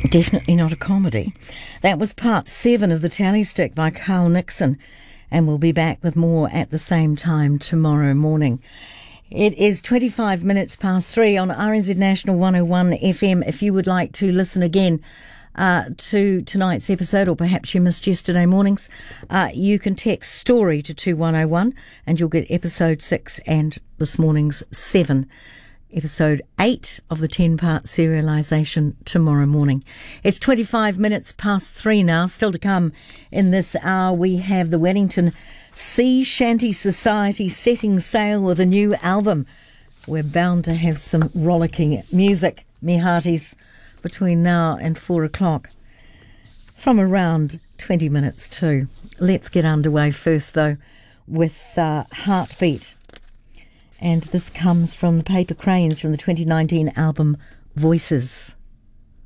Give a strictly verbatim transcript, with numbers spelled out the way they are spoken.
Definitely not a comedy. That was part seven of The Tally Stick by Carl Nixon, and we'll be back with more at the same time tomorrow morning. It is twenty-five minutes past three on R N Z National one oh one F M. If you would like to listen again uh, to tonight's episode, or perhaps you missed yesterday morning's, uh, you can text STORY to two one oh one and you'll get episode six and this morning's seven. Episode eight of the ten-part serialisation tomorrow morning. It's twenty-five minutes past three now. Still to come in this hour, we have the Wellington Sea Shanty Society setting sail with a new album. We're bound to have some rollicking music, me hearties, between now and four o'clock. From around twenty minutes to. Let's get underway first, though, with uh, Heartbeat. And this comes from the Paper Cranes from the twenty nineteen album Voices.